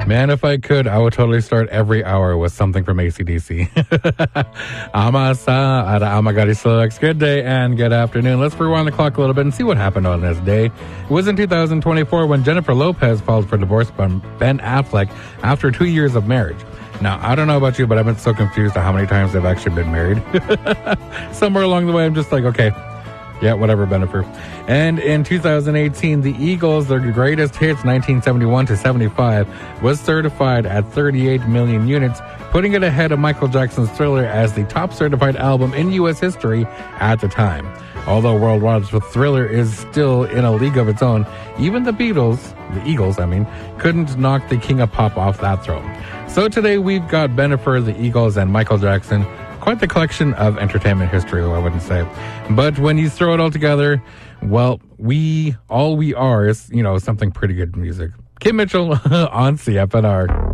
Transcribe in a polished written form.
Man, if I could, I would totally start every hour with something from AC/DC. Amasa, Ara Amagari Slugs. Good day and good afternoon. Let's rewind the clock a little bit and see what happened on this day. It was in 2024 when Jennifer Lopez filed for divorce from Ben Affleck after 2 years of marriage. Now, I don't know about you, but I've been so confused at how many times they've actually been married. Somewhere along the way, I'm just like, okay, yeah, whatever, Bennifer. And in 2018, the Eagles, their greatest hits, 1971 to 75, was certified at 38 million units, putting it ahead of Michael Jackson's Thriller as the top certified album in U.S. history at the time. Although worldwide, Thriller is still in a league of its own, even the Eagles, couldn't knock the king of pop off that throne. So today we've got Bennifer, the Eagles, and Michael Jackson. Quite the collection of entertainment history, I wouldn't say. But when you throw it all together, well, all we are is, something pretty good music. Kim Mitchell on CFNR.